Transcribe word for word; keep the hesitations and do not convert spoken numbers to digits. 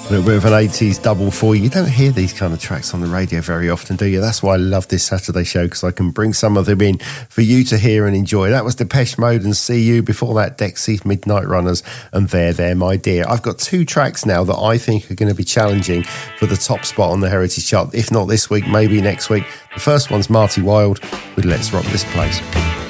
A little bit of an eighties double for you. You don't hear these kind of tracks on the radio very often, do you? That's why I love this Saturday show, because I can bring some of them in for you to hear and enjoy. That was Depeche Mode and See You. Before that, Dexys, Midnight Runners, and There, There, My Dear. I've got two tracks now that I think are going to be challenging for the top spot on the Heritage Chart. If not this week, maybe next week. The first one's Marty Wilde with Let's Rock This Place.